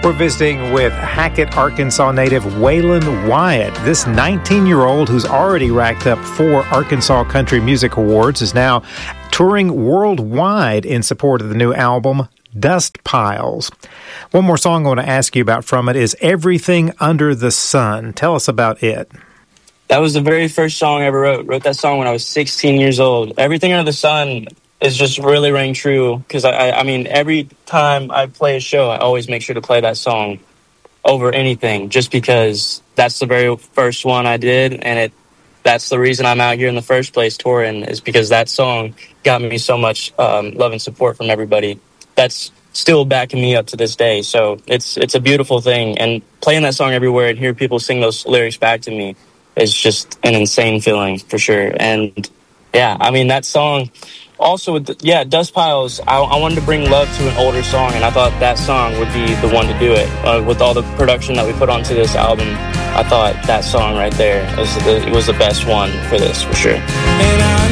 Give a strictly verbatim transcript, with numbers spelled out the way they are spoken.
We're visiting with Hackett, Arkansas native Waylon Wyatt. This nineteen-year-old who's already racked up four Arkansas Country Music Awards is now touring worldwide in support of the new album, Dust Piles. One more song I want to ask you about from it is Everything Under the Sun. Tell us about it. That was the very first song I ever wrote. Wrote that song when I was sixteen years old. Everything Under the Sun is just really rang true because, I, I, I mean, every time I play a show, I always make sure to play that song over anything just because that's the very first one I did, and it that's the reason I'm out here in the first place touring is because that song got me so much um, love and support from everybody. That's still backing me up to this day. So it's it's a beautiful thing. And playing that song everywhere and hear people sing those lyrics back to me is just an insane feeling for sure. And yeah, I mean, that song also, with the, yeah, Dust Piles, I, I wanted to bring love to an older song, and I thought that song would be the one to do it. Uh, with all the production that we put onto this album, I thought that song right there was the, it was the best one for this, for sure. And I